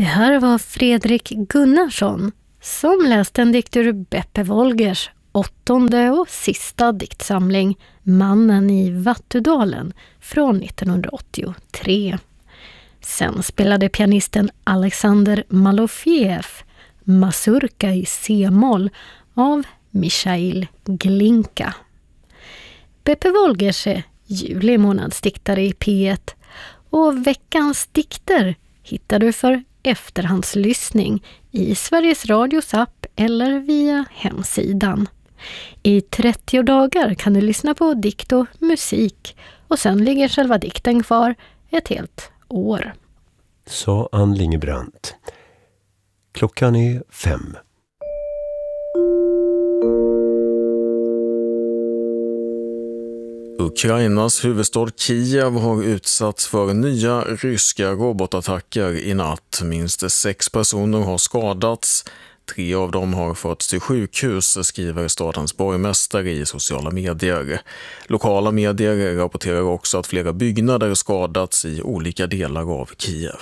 här var Fredrik Gunnarsson som läste en dikt ur Beppe Wolgers 8:e och sista diktsamling Mannen i Vattudalen från 1983. Sen spelade pianisten Alexander Malofiev Mazurka i C-moll av Michail Glinka. Beppe Wolgers är juli månadsdiktare i P1 och veckans dikter hittar du för efterhandslyssning i Sveriges Radios app eller via hemsidan. I 30 dagar kan du lyssna på dikt och musik och sen ligger själva dikten kvar ett helt år. Sa Ann Lingebrandt. Klockan är 5. Ukrainas huvudstad Kiev har utsatts för nya ryska robotattacker i natt. Minst 6 personer har skadats. 3 av dem har förts till sjukhus, skriver stadens borgmästare i sociala medier. Lokala medier rapporterar också att flera byggnader skadats i olika delar av Kiev.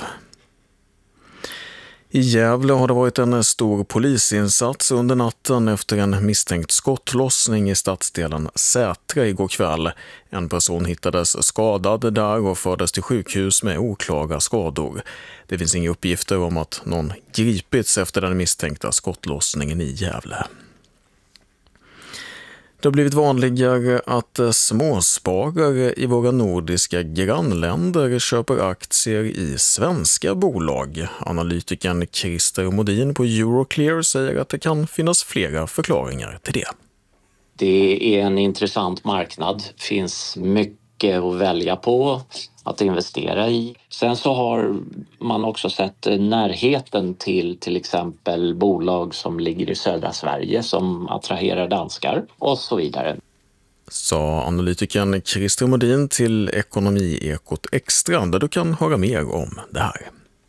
I Gävle har det varit en stor polisinsats under natten efter en misstänkt skottlossning i stadsdelen Sätra igår kväll. En person hittades skadad där och fördes till sjukhus med oklara skador. Det finns inga uppgifter om att någon gripits efter den misstänkta skottlossningen i Gävle. Det har blivit vanligare att småsparare i våra nordiska grannländer köper aktier i svenska bolag. Analytikern Christer Modin på Euroclear säger att det kan finnas flera förklaringar till det. Det är en intressant marknad. Det finns mycket att välja på, att investera i. Sen så har man också sett närheten till exempel bolag som ligger i södra Sverige som attraherar danskar och så vidare. Sa analytikern Christer Modin till Ekonomiekot Extra där du kan höra mer om det här.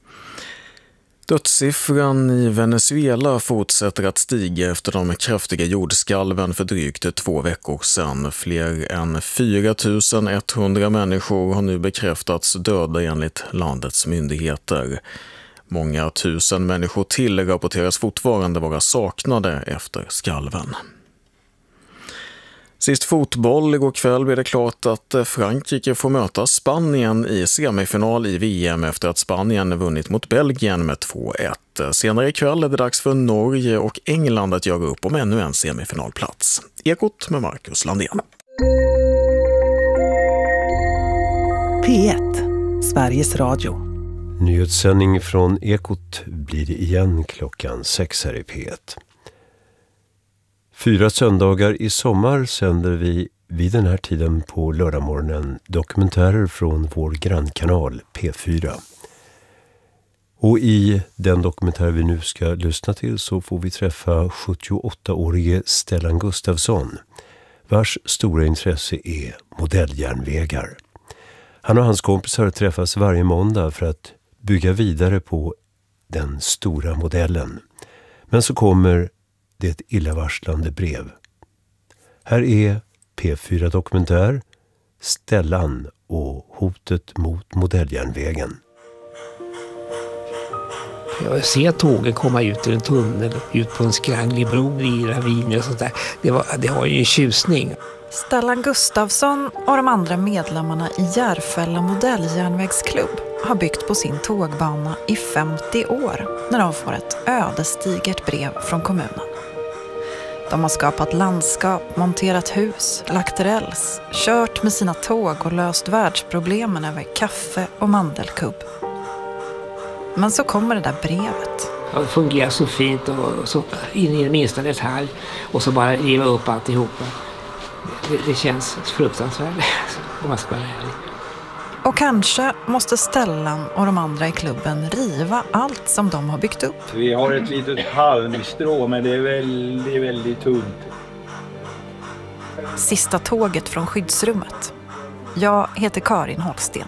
Dödssiffran i Venezuela fortsätter att stiga efter de kraftiga jordskalven för drygt 2 veckor sedan. Fler än 4 100 människor har nu bekräftats döda enligt landets myndigheter. Många tusen människor till rapporteras fortfarande vara saknade efter skalven. Sist fotboll, igår kväll blev det klart att Frankrike får möta Spanien i semifinal i VM efter att Spanien vunnit mot Belgien med 2-1. Senare ikväll är det dags för Norge och England att göra upp om ännu en semifinalplats. Ekot med Marcus Landén. P1, Sveriges Radio. Nyhetssändning från Ekot blir det igen klockan 6 här i P1. 4 söndagar i sommar sänder vi vid den här tiden på lördagmorgonen dokumentärer från vår grannkanal P4. Och i den dokumentär vi nu ska lyssna till så får vi träffa 78-årige Stellan Gustafsson, vars stora intresse är modelljärnvägar. Han och hans kompisar träffas varje måndag för att bygga vidare på den stora modellen. Men så kommer det är ett illavarslande brev. Här är P4 Dokumentär, Stellan och hotet mot modelljärnvägen. Jag ser tågen komma ut ur en tunnel, ut på en skranglig bro i raviner och sånt där. Det var ju en tjusning. Stellan Gustafsson och de andra medlemmarna i Järfälla modelljärnvägsklubb har byggt på sin tågbana i 50 år när de får ett ödesdigert brev från kommunen. De har skapat landskap, monterat hus, lagt räls, kört med sina tåg och löst världsproblemen över kaffe och mandelkubb. Men så kommer det där brevet. Det fungerar så fint och så in i den minsta detalj och så bara riva upp alltihopa. Det känns fruktansvärt om man ska vara ärlig. Och kanske måste Stellan och de andra i klubben riva allt som de har byggt upp. Vi har ett litet halmstrå men det är väldigt tunt. Sista tåget från skyddsrummet. Jag heter Karin Holsten.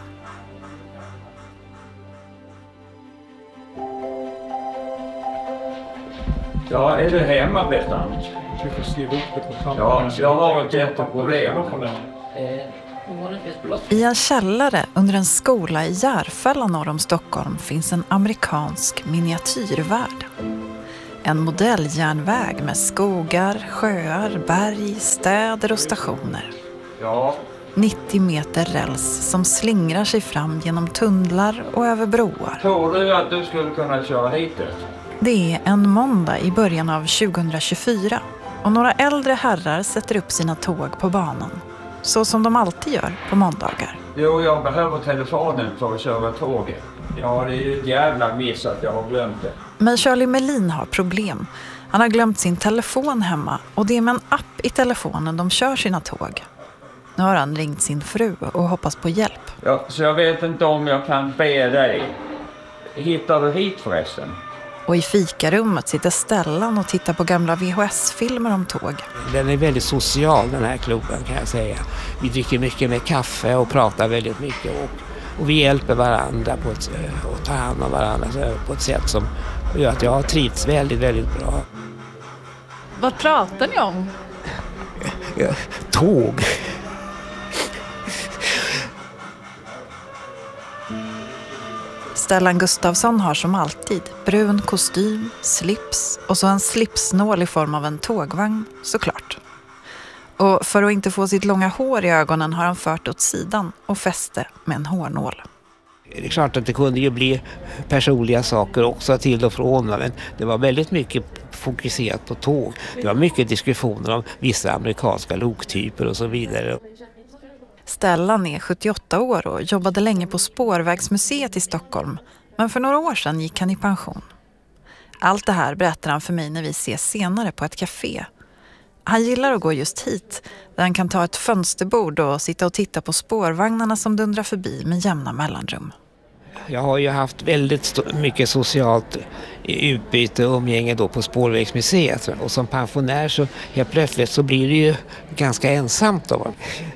Ja, är du hemma Bettan? Ja, jag har ett jätteproblem. I en källare under en skola i Järfälla norr om Stockholm finns en amerikansk miniatyrvärld. En modelljärnväg med skogar, sjöar, berg, städer och stationer. Ja. 90 meter räls som slingrar sig fram genom tunnlar och över broar. Tror du att du skulle kunna köra hit det? Det är en måndag i början av 2024 och några äldre herrar sätter upp sina tåg på banan. Så som de alltid gör på måndagar. Jo, jag behöver telefonen för att köra tåget. Ja, det är ju ett jävla miss att jag har glömt det. Men Charlie Melin har problem. Han har glömt sin telefon hemma och det är med en app i telefonen de kör sina tåg. Nu har han ringt sin fru och hoppas på hjälp. Ja, så jag vet inte om jag kan be dig. Hittar du hit förresten? Och i fikarummet sitter Stellan och tittar på gamla VHS-filmer om tåg. Den är väldigt social, den här klubben, kan jag säga. Vi dricker mycket med kaffe och pratar väldigt mycket. Och vi hjälper varandra och tar hand om varandra på ett sätt som gör att jag har trivts väldigt, väldigt bra. Vad pratar ni om? Tåg. Stellan Gustafsson har som alltid brun kostym, slips och så en slipsnål i form av en tågvagn, såklart. Och för att inte få sitt långa hår i ögonen har han fört åt sidan och fäste med en hårnål. Det är klart att det kunde ju bli personliga saker också till och från, men det var väldigt mycket fokuserat på tåg. Det var mycket diskussioner om vissa amerikanska loktyper och så vidare. Stellan är 78 år och jobbade länge på Spårvägsmuseet i Stockholm, men för några år sedan gick han i pension. Allt det här berättar han för mig när vi ses senare på ett café. Han gillar att gå just hit, där han kan ta ett fönsterbord och sitta och titta på spårvagnarna som dundrar förbi med jämna mellanrum. Jag har ju haft väldigt mycket socialt utbyte och umgänge då på Spårvägsmuseet. Och som pensionär så helt plötsligt så blir det ju ganska ensamt då.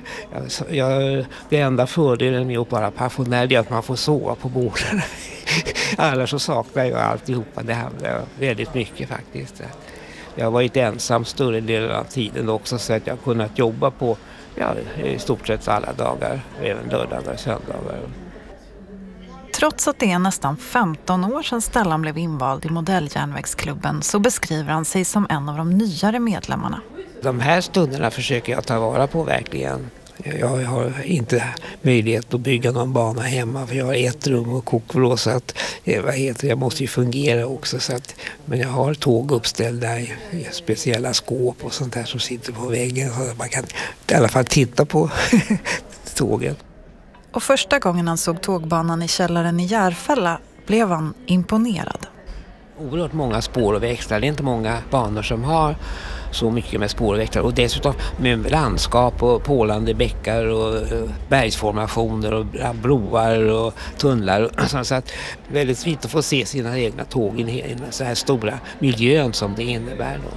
Det enda fördelen med att vara pensionär är att man får sova på borden. Annars så saknar jag alltihopa. Det handlar väldigt mycket faktiskt. Jag har varit ensam större delen av tiden också, så att jag har kunnat jobba på i stort sett alla dagar, även lördagar och söndagar. Trots att det är nästan 15 år sedan Stellan blev invald i modelljärnvägsklubben så beskriver han sig som en av de nyare medlemmarna. De här stunderna försöker jag ta vara på verkligen. Jag har inte möjlighet att bygga någon bana hemma, för jag har ett rum och kokvrå, så att jag måste ju fungera också. Så att, men jag har tåg uppställda i speciella skåp och sånt där som sitter på väggen, så att man kan i alla fall titta på tågen. Och första gången han såg tågbanan i källaren i Järfälla blev han imponerad. Oerhört många spår och växlar. Det är inte många banor som har så mycket med spår och växlar. Och dessutom med landskap och pålande bäckar och bergsformationer och broar och tunnlar. Så att väldigt fint att få se sina egna tåg i den så här stora miljön som det innebär då.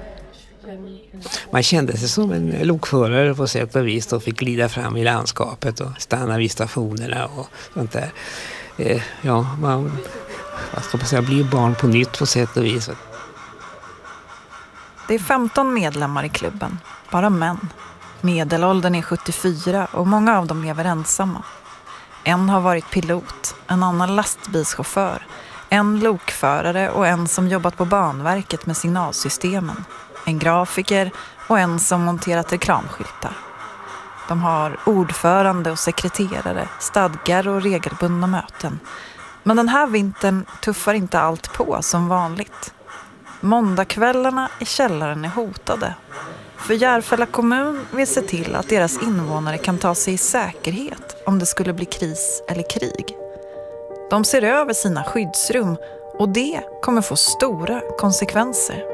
Man kände sig som en lokförare på sätt och vis och fick glida fram i landskapet och stanna vid stationerna och sånt där. Man blir barn på nytt på sätt och vis. Det är 15 medlemmar i klubben, bara män. Medelåldern är 74 och många av dem lever ensamma. En har varit pilot, en annan lastbilschaufför, en lokförare och en som jobbat på Banverket med signalsystemen. En grafiker och en som monterat reklamskyltar. De har ordförande och sekreterare, stadgar och regelbundna möten. Men den här vintern tuffar inte allt på som vanligt. Måndagskvällarna i källaren är hotade. För Järfälla kommun vill se till att deras invånare kan ta sig i säkerhet om det skulle bli kris eller krig. De ser över sina skyddsrum och det kommer få stora konsekvenser.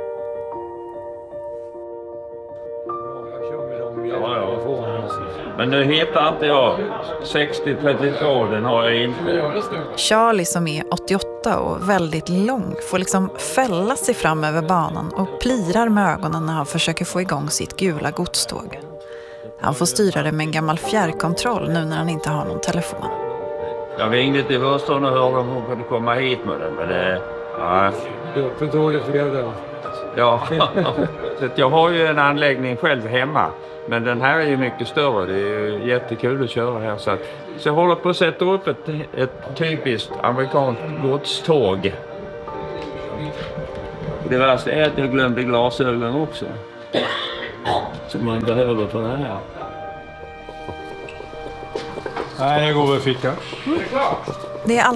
Men nu hittar inte jag 60-32, den har jag inte. Charlie som är 88 och väldigt lång får liksom fälla sig fram över banan och plirar med ögonen när han försöker få igång sitt gula godståg. Han får styra det med en gammal fjärrkontroll nu när han inte har någon telefon. Jag ringde till Hörston och hörde om hon kunde komma hit med den, men det... Ja. Du förstår det för det. Ja. sättet. Jag har ju en anläggning själv hemma. Men den här är ju mycket större. Det är ju jättekul att köra här. Så jag håller på att sätta upp ett typiskt amerikanskt godståg. Det värsta är att jag glömde glasögon också. Som man behöver för det här. Nej, jag går över fickan. Det är